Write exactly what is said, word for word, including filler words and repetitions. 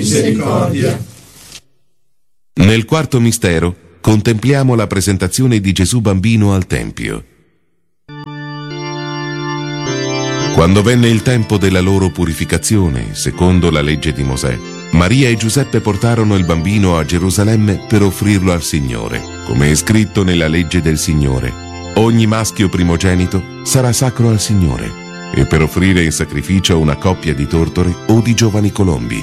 misericordia. Nel quarto mistero contempliamo la presentazione di Gesù bambino al Tempio. Quando venne il tempo della loro purificazione, secondo la legge di Mosè, Maria e Giuseppe portarono il bambino a Gerusalemme per offrirlo al Signore, come è scritto nella legge del Signore. Ogni maschio primogenito sarà sacro al Signore, e per offrire in sacrificio una coppia di tortori o di giovani colombi.